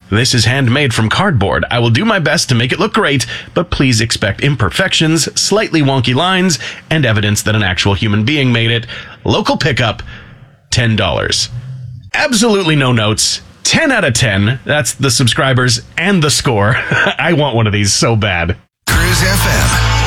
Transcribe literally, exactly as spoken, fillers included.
This is handmade from cardboard. I will do my best to make it look great, but please expect imperfections, slightly wonky lines, and evidence that an actual human being made it. Local pickup, ten dollars. Absolutely no notes. ten out of ten. That's the subscribers and the score. I want one of these so bad. Cruise F M.